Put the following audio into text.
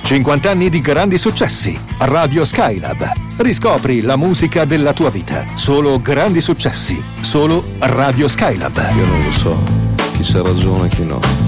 50 anni di grandi successi. Radio Skylab. Riscopri la musica della tua vita. Solo grandi successi. Solo Radio Skylab. Io non lo so chi c'ha ragione e chi no.